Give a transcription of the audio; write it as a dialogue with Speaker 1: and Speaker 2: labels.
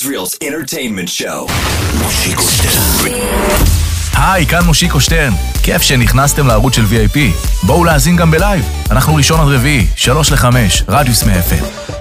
Speaker 1: Israel's entertainment show. מושיקו שטרן.
Speaker 2: היי, כאן מושיקו שטרן. כיף שנכנסתם לערוץ של VIP. בואו להאזין גם בלייב. אנחנו ראשון עד רביעי, 3 ל-5, רדיוס מ-FM.